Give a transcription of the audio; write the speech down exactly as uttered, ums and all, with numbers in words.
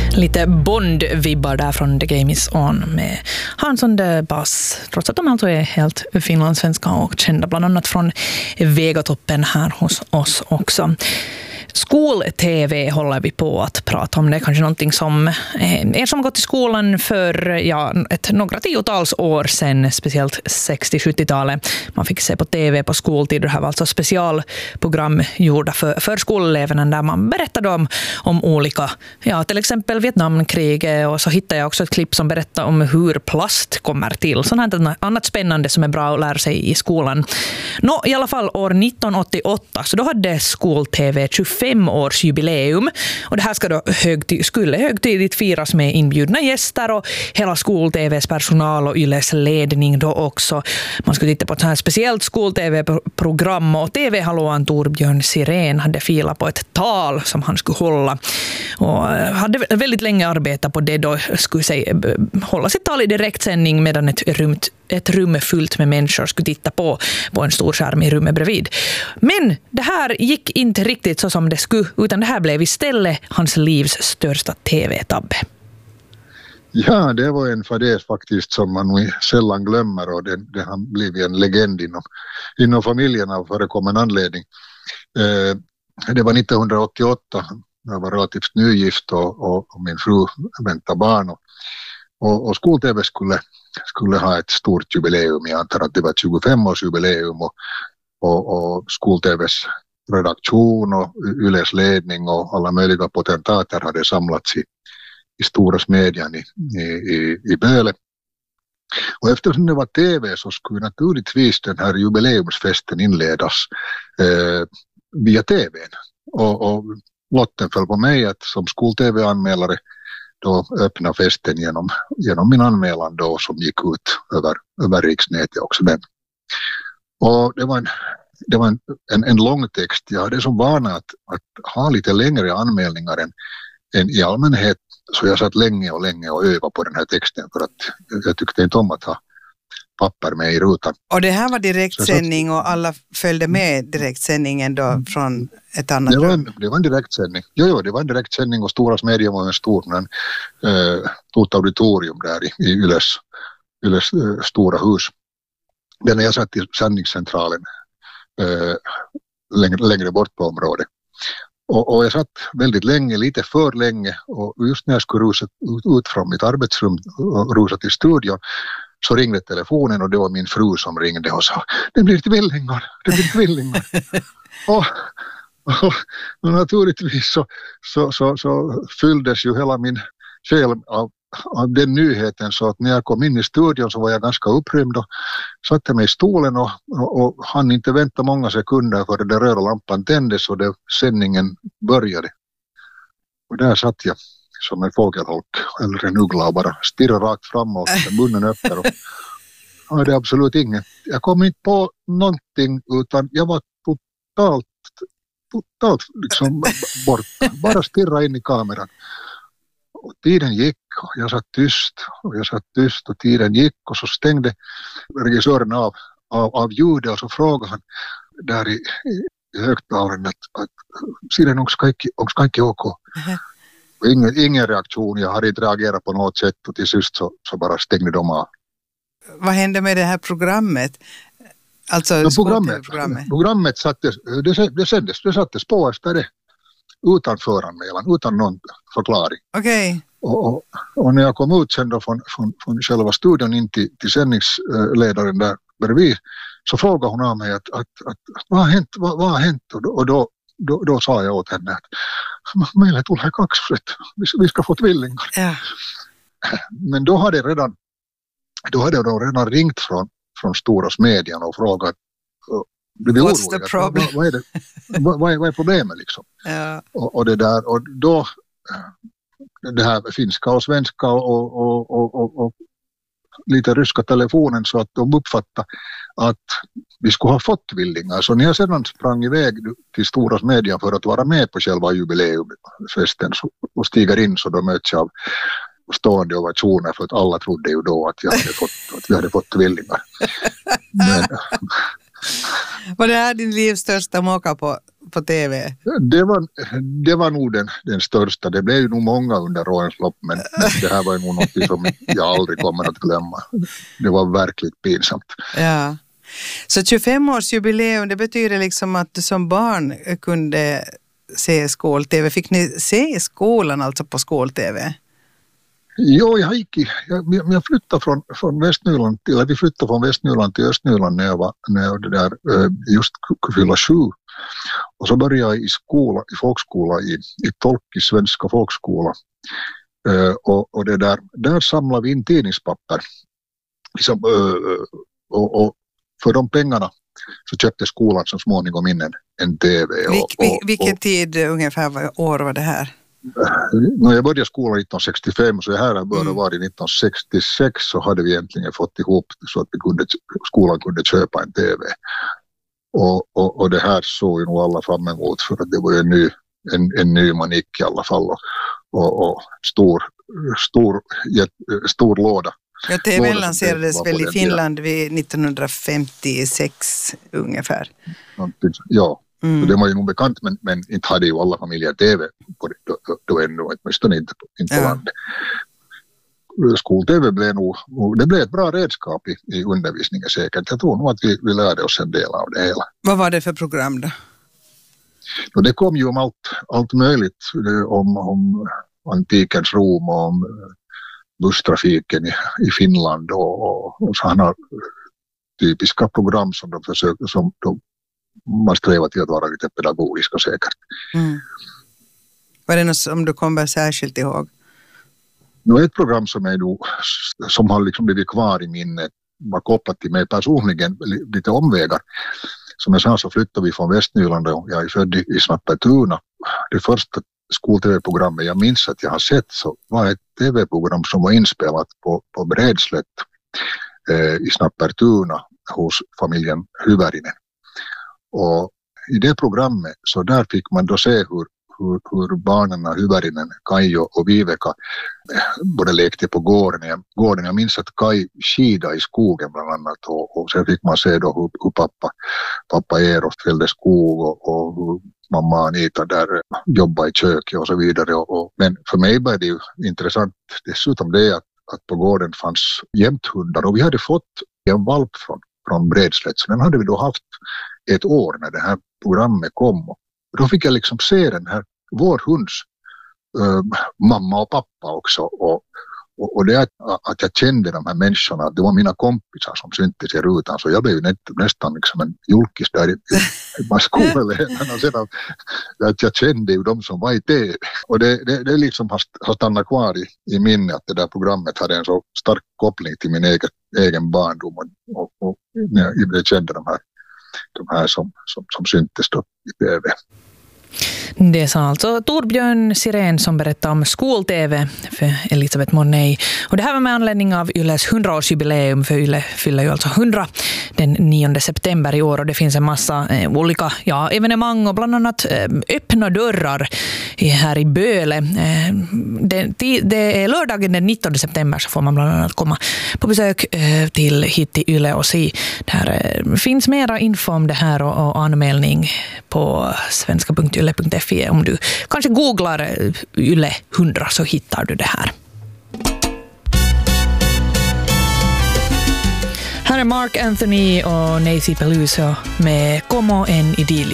Lite Bond-vibbar där från The Game Is On med Hansson de Bass, trots att de alltså är helt finlandssvenska och kända bland annat från Vegatoppen här hos oss också. Skol-T V håller vi på att prata om. Det är kanske någonting som er som gått i skolan för ja, ett, några tiotals år sedan, speciellt sextio-sjuttiotalet. Man fick se på T V på skoltid. Det här var alltså specialprogram gjorda för, för skoleleverna där man berättade om, om olika, ja, till exempel Vietnamkriget, och så hittade jag också ett klipp som berättar om hur plast kommer till. Sånt här annat spännande som är bra att lära sig i skolan. Nå, i alla fall år nittonhundraåttioåtta, så då hade Skol-T V tjugofem års jubileum, och det här ska då högtid, skulle högtidigt firas med inbjudna gäster och hela Skol-T V:s personal och Yles ledning då också. Man skulle titta på ett här speciellt Skol-T V-program, och T V-hallåan Torbjörn Sirén hade filat på ett tal som han skulle hålla, och hade väldigt länge arbetat på det då, skulle säga, hålla sitt tal i direktsändning medan ett rum, ett rum fullt med människor skulle titta på på en stor skärm i rummet bredvid. Men det här gick inte riktigt så som det skulle, utan det här blev istället hans livs största T V-tabbe. Ja, det var en fadäs faktiskt som man sällan glömmer, och det, det har blivit en legend inom, inom familjen av förekommande anledning. Eh, det var nittonhundraåttioåtta, jag var relativt nygift och, och, och min fru väntade barn, och, och, och Skol-T V skulle, skulle ha ett stort jubileum. Jag antar att det var tjugofem års jubileum, och, och, och Skol-T V:s redaktion och Yles ledning och alla möjliga potentater hade samlats i, i stora smedjan i, i, i Böle. Och eftersom det var T V så skulle naturligtvis den här jubileumsfesten inledas eh, via T V. Och, och lotten föll på mig att som Skol-T V-anmälare då öppna festen genom, genom min anmälan då, som gick ut över, över riksnätet också den. Och det var en Det var en, en, en lång text. Jag hade som vana att, att ha lite längre anmälningar än, än i allmänhet. Så jag satt länge och länge och övade på den här texten, för att jag tyckte inte om att ha papper med i rutan. Och det här var direktsändning och alla följde med direktsändningen då från ett annat det var en, rum? Det var en direktsändning. Jo, jo, det var en direktsändning, och Stora Smedjan var en stor, men, eh, stort auditorium där i, i Yles, Yles eh, stora hus. Den när jag satt i sändningscentralen Uh, längre, längre bort på området. Och, och jag satt väldigt länge, lite för länge, och just när jag skulle rusa ut, ut från mitt arbetsrum och rusa till studion, så ringde telefonen, och det var min fru som ringde och sa: det blir tvillingar, det blir tvillingar. och, och, och naturligtvis så, så, så, så fylldes ju hela min själ av av den nyheten, så att när jag kom in i studion så var jag ganska upprymd och satte mig i stolen och, och, och hann inte vänta många sekunder för den röda lampan tändes och det, sändningen började. Och där satt jag som en fågelholk eller en uggla och bara stirrade rakt framåt med munnen öppen, och jag hade absolut inget. Jag kom inte på någonting, utan jag var totalt totalt liksom borta. Bara stirra in i kameran. Och tiden gick och jag satt tyst och jag satt tyst och tiden gick, och så stängde regissören av, av, av ljudet, och så frågade han där i, i högtalaren att, att sidan onko kaikki, onko kaikki ok? Uh-huh. Ingen, ingen reaktion, jag hade inte reagerat på något sätt, och till sist så, så bara stängde de av. Vad hände med det här programmet? Alltså ja, programmet, programmet. programmet sattes, det, det, sändes, det sattes på efter det. Utan föranmälan, utan någon förklaring. Okej. Okay. Och, och, och när jag kom ut sen då från, från, från själva studion in till, till sändningsledaren där bredvid, så frågade hon av mig att, att, att, att vad har hänt, vad, vad har hänt? Och, då, och då, då, då sa jag åt henne att meillä tulee kaksfret, vi, vi ska få tvillingar. Ja. Men då hade redan då hade de redan ringt från, från Stora Smedjan och frågat. What's the problem? Vad, vad, är det, vad, vad, är, vad är problemet liksom? Ja. Och, och det där, och då det här finska och svenska och, och, och, och, och lite ryska telefonen, så att de uppfattade att vi skulle ha fått tvillingar. Så när jag sedan sprang iväg till Stora Smedjan för att vara med på själva jubileumfesten och stiger in, så då möts jag av stående ovationer, för att alla trodde ju då att, jag hade fått, att vi hade fått tvillingar. Men, var det här din livs största mocka på, på tv? Det var, det var nog den, den största. Det blev ju nog många under årens lopp, men det här var ju nog något som jag aldrig kommer att glömma. Det var verkligt pinsamt. Ja. Så tjugofem-årsjubileum, det betyder liksom att du som barn kunde se skål-tv. Fick ni se skolan alltså på skål-tv? Jo, jag gick i, jag, jag flyttade från, från Västnyland till, eller vi flyttade från Västnyland till Östnyland när jag var, när jag det där, just fyllde sju. Och så började jag i skola, i folkskola, i, i tolk i svenska folkskola. Uh, och, och det där, där samlade vi in tidningspapper. Liksom, uh, och, och för de pengarna så köpte skolan så småningom in en, en tv. Och, Vil, vil, och, vilken och, tid ungefär, vad år var det här? När jag började skolan nittonhundrasextiofem, så här började vara i nittonhundrasextiosex, så hade vi äntligen fått ihop så att vi kunde, skolan kunde köpa en tv. Och, och, och det här såg ju nog alla fram emot, för att det var en ny, en, en ny manik i alla fall. Och, och, och stor, stor, jätt, stor låda. Ja, T V lanserades väl i Finland vid nittonhundrafemtiosex ungefär. Ja, mm. det var ju nog bekant, men, men inte hade ju alla familjer tv på det, då, då ännu, åtminstone inte, inte på ja. landet. Skol-tv blev nog, det blev ett bra redskap i, i undervisningen säkert. Jag tror nog att vi, vi lärde oss en del av det hela. Vad var det för program då? Och det kom ju om allt, allt möjligt, om, om antikens Rom och om busstrafiken i, i Finland och, och, och sådana typiska program som de försöker, som de, man strävar till att vara lite pedagogiska säkert. Mm. Var det något som du kommer särskilt ihåg? Nu ett program som, är då, som har liksom blivit kvar i minnet, var kopplat till mig personligen, lite omvägar. Som jag sa så flyttade vi från Västnyland och jag är född i Snappertuna. Det första skol-tv-programmet jag minns att jag har sett så var ett tv-program som var inspelat på, på Bredslätt eh, i Snappertuna hos familjen Hyvärinen. Och i det programmet så där fick man då se hur, hur, hur barnen Hyvärinen, Kai och Viveka både lekte på gården. Jag, gården. jag minns att Kai skida i skogen bland annat och, och sen fick man se då hur, hur pappa, pappa Eros fällde skog och, och hur mamma Anita där jobbade i köket och så vidare. Och, och, men för mig var det ju intressant dessutom det att, att på gården fanns jämthundar och vi hade fått en valp från, från Bredslätt, så den hade vi då haft ett år när det här programmet kom. Och då fick jag liksom se den här, vår hunds äh, mamma och pappa också. Och, och, och det att, att jag kände de här människorna, det var mina kompisar som syntes i rutan, så jag blev ju nä, nästan liksom en julkis där i, i skoleleverna. Sedan att jag kände ju de som var i tv. Och det, det, det liksom har, har stannat kvar i, i minne att det där programmet hade en så stark koppling till min egen, egen barndom. Och, och, och jag, jag kände de här de här som, som, som syntes då i tv. Det sa alltså Torbjörn Sirén som berättade om skol-tv för Elisabeth Mornay. Och det här var med anledning av Yles hundraårsjubileum, för Yle fyller ju alltså hundra den nionde september i år och det finns en massa eh, olika ja, evenemang och bland annat eh, öppna dörrar här i Böle. Eh, det, det är lördagen den nittonde september så får man bland annat komma på besök eh, till hit till Yle och se. Där eh, finns mera info om det här och, och anmälning på svenska punkt yle punkt fi. Om du kanske googlar Yle hundra så hittar du det här. Här är Mark Anthony och Nancy Peluso med Como en idyll.